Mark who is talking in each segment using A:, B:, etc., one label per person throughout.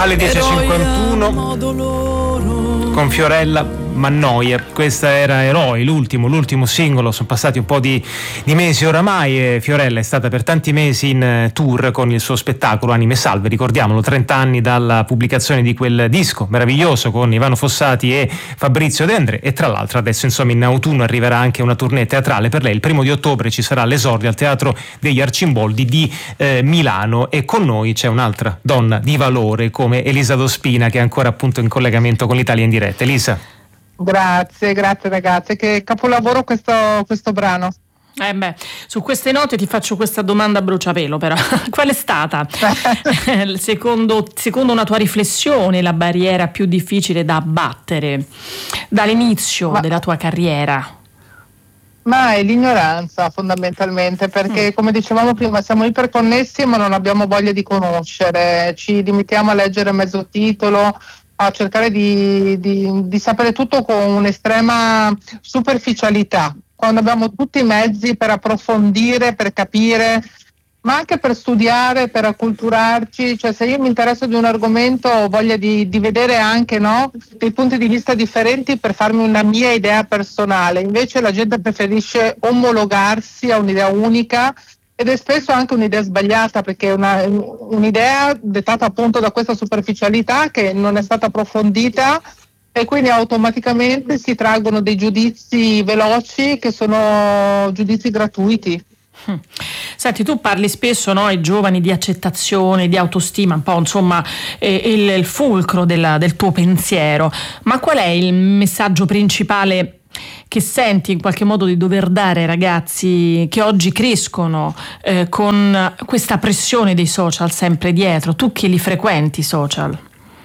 A: Alle 10:51 con Fiorella Mannoia. Questa era Eroi, l'ultimo singolo. Sono passati un po' di mesi oramai e Fiorella è stata per tanti mesi in tour con il suo spettacolo Anime Salve, ricordiamolo, 30 anni dalla pubblicazione di quel disco meraviglioso con Ivano Fossati e Fabrizio De André, e tra l'altro adesso insomma in autunno arriverà anche una tournée teatrale per lei. Il 1 ottobre ci sarà l'esordio al Teatro degli Arcimboldi di Milano, e con noi c'è un'altra donna di valore come Elisa Dospina, che è ancora appunto in collegamento con l'Italia in diretta. Elisa.
B: Grazie ragazze, che capolavoro questo brano.
C: Su queste note ti faccio questa domanda a bruciapelo, però. Qual è stata, secondo una tua riflessione, la barriera più difficile da abbattere dall'inizio della tua carriera?
B: Ma è l'ignoranza, fondamentalmente, perché come dicevamo prima siamo iperconnessi ma non abbiamo voglia di conoscere, ci limitiamo a leggere mezzo titolo, a cercare di sapere tutto con un'estrema superficialità, quando abbiamo tutti i mezzi per approfondire, per capire, ma anche per studiare, per acculturarci. Cioè, se io mi interesso di un argomento ho voglia di vedere anche, no, dei punti di vista differenti per farmi una mia idea personale. Invece la gente preferisce omologarsi a un'idea unica, ed è spesso anche un'idea sbagliata, perché è un'idea dettata appunto da questa superficialità che non è stata approfondita, e quindi automaticamente si traggono dei giudizi veloci che sono giudizi gratuiti.
C: Senti, tu parli spesso, no, ai giovani di accettazione, di autostima, un po' insomma il fulcro del tuo pensiero, ma qual è il messaggio principale che senti in qualche modo di dover dare ai ragazzi che oggi crescono con questa pressione dei social sempre dietro? Tu che li frequenti i social?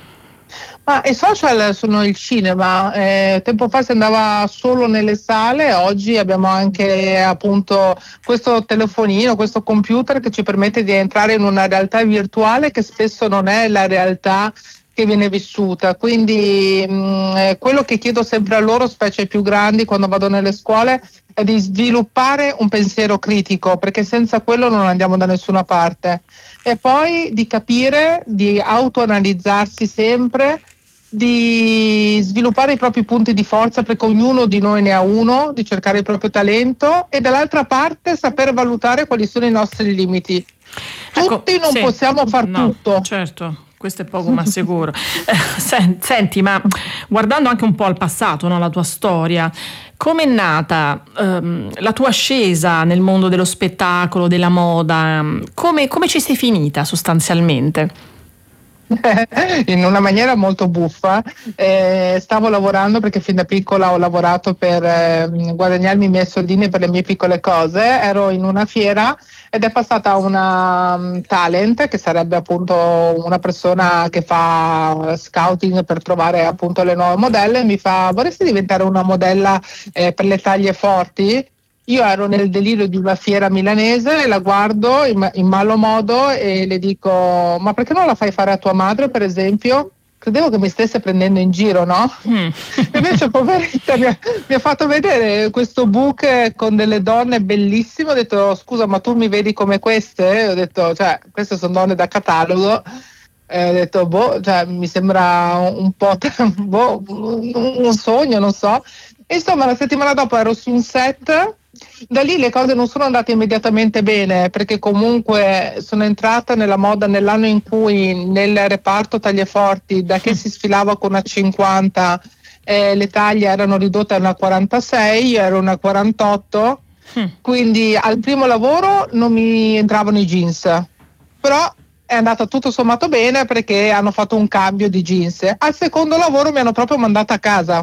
B: Ma i social sono il cinema, tempo fa si andava solo nelle sale, oggi abbiamo anche appunto questo telefonino, questo computer che ci permette di entrare in una realtà virtuale che spesso non è la realtà che viene vissuta. Quindi quello che chiedo sempre a loro, specie ai più grandi quando vado nelle scuole, è di sviluppare un pensiero critico, perché senza quello non andiamo da nessuna parte, e poi di capire, di autoanalizzarsi sempre, di sviluppare i propri punti di forza, perché ognuno di noi ne ha uno, di cercare il proprio talento, e dall'altra parte saper valutare quali sono i nostri limiti. Tutti non possiamo far tutto.
C: Certo. Questo è poco ma sicuro. Senti, ma guardando anche un po' al passato, no, la tua storia, come è nata la tua ascesa nel mondo dello spettacolo, della moda? Come ci sei finita sostanzialmente?
B: In una maniera molto buffa. Stavo lavorando, perché fin da piccola ho lavorato per guadagnarmi i miei soldini per le mie piccole cose. Ero in una fiera ed è passata una talent, che sarebbe appunto una persona che fa scouting per trovare appunto le nuove modelle, e mi fa: vorresti diventare una modella per le taglie forti? Io ero nel delirio di una fiera milanese, la guardo in malo modo e le dico: ma perché non la fai fare a tua madre, per esempio? Credevo che mi stesse prendendo in giro, no? Invece poveretta mi ha fatto vedere questo book con delle donne bellissime. Ho detto: scusa, ma tu mi vedi come queste? Ho detto: cioè, queste sono donne da catalogo. Ho detto: cioè, mi sembra un po' un sogno, non so. E insomma, la settimana dopo ero su un set. Da lì le cose non sono andate immediatamente bene, perché comunque sono entrata nella moda nell'anno in cui nel reparto taglie forti, da che si sfilava con una 50, le taglie erano ridotte a una 46, io ero una 48, quindi al primo lavoro non mi entravano i jeans, però è andato tutto sommato bene, perché hanno fatto un cambio di jeans. Al secondo lavoro mi hanno proprio mandata a casa.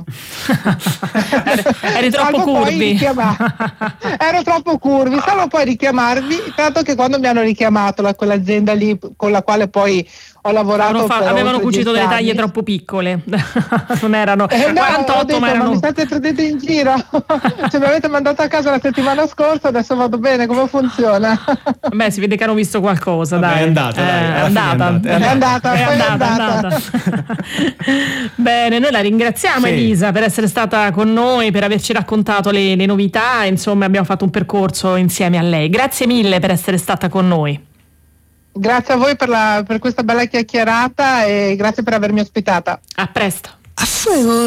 C: Eri troppo curvi.
B: Ero troppo curvi, salvo poi richiamarmi, tanto che quando mi hanno richiamato quell'azienda lì con la quale poi ho lavorato
C: avevano cucito delle taglie troppo piccole. Non erano 48,
B: detto,
C: ma erano...
B: Ma mi state prendendo in giro? Cioè, mi avete mandato a casa la settimana scorsa, adesso vado bene, come funziona?
C: Beh, si vede che hanno visto qualcosa.
A: Vabbè,
C: dai.
A: È andata.
B: È andata.
C: Bene, noi la ringraziamo, Elisa, per essere stata con noi, per averci raccontato le novità. Insomma, abbiamo fatto un percorso insieme a lei. Grazie mille per essere stata con noi.
B: Grazie a voi per questa bella chiacchierata e grazie per avermi ospitata.
C: A presto.
D: A fuego.